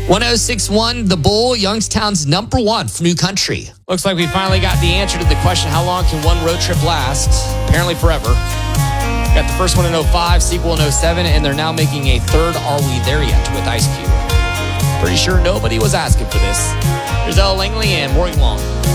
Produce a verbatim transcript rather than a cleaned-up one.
one oh six point one, The Bull, Youngstown's number one for New Country. Looks like we finally got the answer to the question, how long can one road trip last? Apparently forever. Got the first one in oh five, sequel in oh seven, and they're now making a third Are We There Yet with Ice Cube. Pretty sure nobody was asking for this. Here's Elle Langley and Maury Wong.